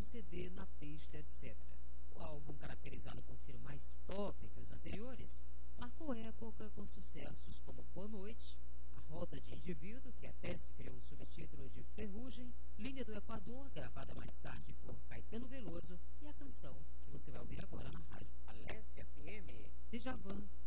CD na pista, etc. O álbum, caracterizado por ser mais pop que os anteriores, marcou época com sucessos como Boa Noite, A Roda de Indivíduo, que até se criou o subtítulo de Ferrugem, Linha do Equador, gravada mais tarde por Caetano Veloso, e a canção que você vai ouvir agora na rádio Alessia FM, Djavan,